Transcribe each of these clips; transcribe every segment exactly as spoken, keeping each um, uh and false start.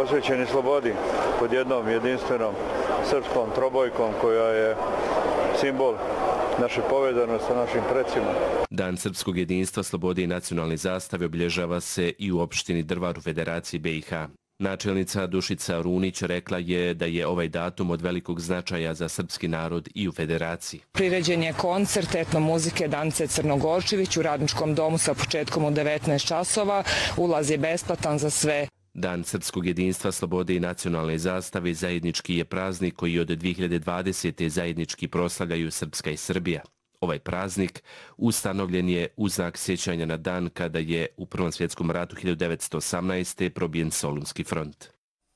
posvećeni slobodi pod jednom jedinstvenom srpskom trobojkom koja je simbol naše povezanosti sa našim precima. Dan srpskog jedinstva, slobode i nacionalne zastave obilježava se i u opštini Drvar u Federaciji B i H. Načelnica Dušica Runić rekla je da je ovaj datum od velikog značaja za srpski narod i u Federaciji. Priređen je koncert etnomuzike Dance Crnogorčević u Radničkom domu sa početkom u devetnaest časova. Ulaz je besplatan za sve. Dan srpskog jedinstva, slobode i nacionalne zastave zajednički je praznik koji od dvije hiljade dvadesete. zajednički proslavljaju Srpska i Srbija. Ovaj praznik ustanovljen je u znak sjećanja na dan kada je u Prvom svjetskom ratu hiljadu devetsto osamnaeste. probijen Solunski front.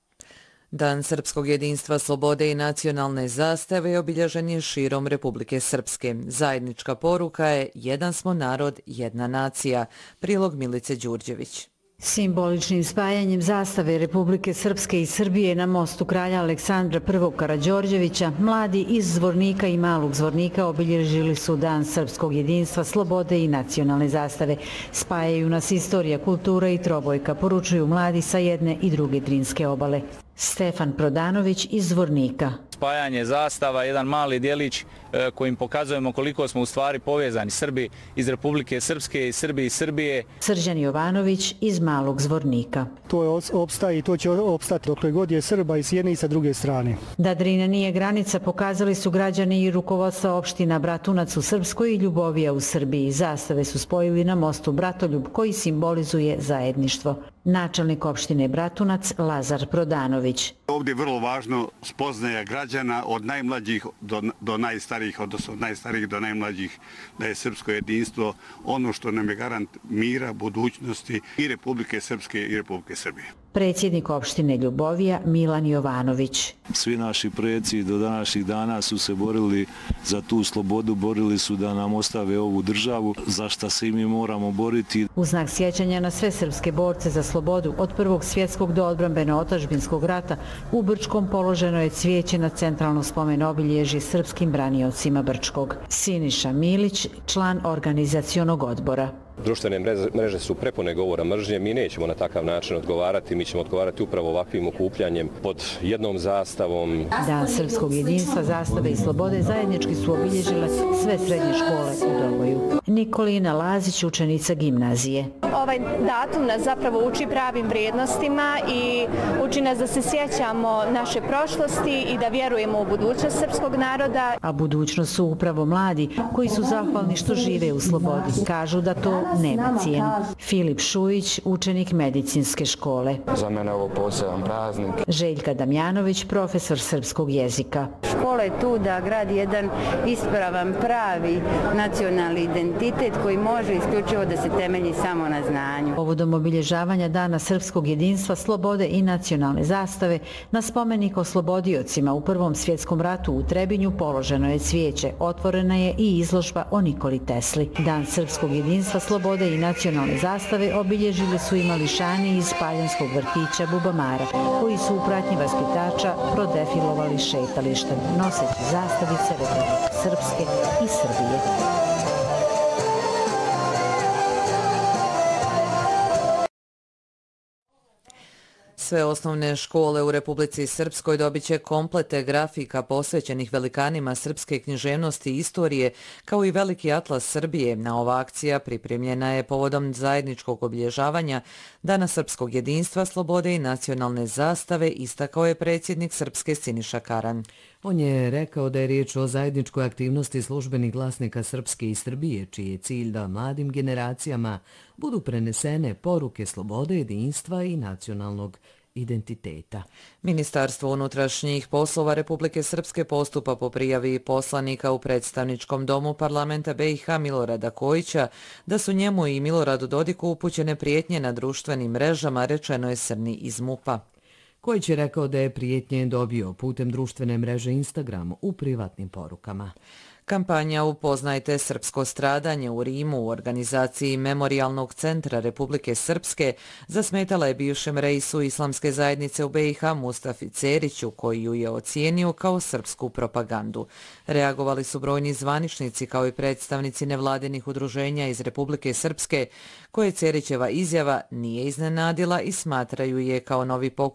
Dan srpskog jedinstva, slobode i nacionalne zastave obilježen je širom Republike Srpske. Zajednička poruka je jedan smo narod, jedna nacija. Prilog Milice Đurđević. Simboličnim spajanjem zastave Republike Srpske i Srbije na mostu kralja Aleksandra prvog. Karađorđevića, mladi iz Zvornika i Malog Zvornika obilježili su Dan srpskog jedinstva, slobode i nacionalne zastave. Spajaju nas istorija, kultura i trobojka, poručuju mladi sa jedne i druge Drinske obale. Stefan Prodanović iz Zvornika. Spajanje zastava, jedan mali djelić kojim pokazujemo koliko smo u stvari povezani Srbi iz Republike Srpske i Srbi iz Srbije. Srđan Jovanović iz Malog Zvornika. To je opstaje i to će opstati dokle god je Srba i s jedne i sa druge strane. Da Drina nije granica pokazali su građani i rukovodstva opština Bratunac u Srpskoj i Ljubovija u Srbiji. Zastave su spojili na mostu Bratoljub koji simbolizuje zajedništvo. Načelnik opštine Bratunac Lazar Prodanović. Ovdje je vrlo važno spoznaja građana od najmlađih do, do najstarijih, odnosno od najstarijih do najmlađih, da je srpsko jedinstvo ono što nam je garant mira, budućnosti i Republike Srpske i Republike Srbije. Predsjednik opštine Ljubovija Milan Jovanović. Svi naši preci do današnjih dana su se borili za tu slobodu, borili su da nam ostave ovu državu, za što se i mi moramo boriti. U znak sjećanja na sve srpske borce za slobodu od Prvog svjetskog do odbrambeno-otadžbinskog rata u Brčkom položeno je cvijeće na centralno spomen obilježje srpskim braniocima Brčkog. Siniša Milić, član organizacionog odbora. Društvene mreže su prepune govora mržnje, mi nećemo na takav način odgovarati, mi ćemo odgovarati upravo ovakvim okupljanjem pod jednom zastavom. Dan srpskog jedinstva, zastave i slobode zajednički su obilježile sve srednje škole u Doboju. Nikolina Lazić, učenica gimnazije. Ovaj datum nas zapravo uči pravim vrijednostima i uči nas da se sjećamo naše prošlosti i da vjerujemo u budućnost srpskog naroda. A budućnost su upravo mladi koji su zahvalni što žive u slobodi. Kažu da to nema cijenu. Filip Šujić, učenik medicinske škole. Za mene ovo poseban praznik. Željka Damjanović, profesor srpskog jezika. Škola je tu da gradi jedan ispravan, pravi nacionalni identitet koji može isključivo da se temelji samo na znanju. Povodom obilježavanja Dana srpskog jedinstva, slobode i nacionalne zastave, na spomenik oslobodiocima u Prvom svjetskom ratu u Trebinju položeno je cvijeće. Otvorena je i izložba o Nikoli Tesli. Dan srpskog jedinstva, slobode i nacionalne zastave obilježili su i mališani iz Spaljanskog vrtića Bubamara, koji su u pratnji vaspitača prodefilovali šetalištem, noseći zastavice Republike Srpske i Srbije. Sve osnovne škole u Republici Srpskoj dobit će komplete grafika posvećenih velikanima srpske književnosti i istorije, kao i veliki atlas Srbije. Na ova akcija pripremljena je povodom zajedničkog obilježavanja Dana srpskog jedinstva, slobode i nacionalne zastave, istakao je predsjednik Srpske Siniša Karan. On je rekao da je riječ o zajedničkoj aktivnosti službenih glasnika Srpske i Srbije, čiji je cilj da mladim generacijama budu prenesene poruke slobode, jedinstva i nacionalnog identiteta. Ministarstvo unutrašnjih poslova Republike Srpske postupa po prijavi poslanika u predstavničkom domu parlamenta B i H Milorada Kojića da su njemu i Miloradu Dodiku upućene prijetnje na društvenim mrežama, rečeno je Srni iz MUP-a. Kojić je rekao da je prijetnje dobio putem društvene mreže Instagram u privatnim porukama. Kampanja Upoznajte srpsko stradanje u Rimu u organizaciji Memorijalnog centra Republike Srpske zasmetala je bivšem reisu Islamske zajednice u B i H Mustafi Ceriću, koji ju je ocijenio kao srpsku propagandu. Reagovali su brojni zvaničnici kao i predstavnici nevladinih udruženja iz Republike Srpske, koje Cerićeva izjava nije iznenadila i smatraju je kao novi pokušaj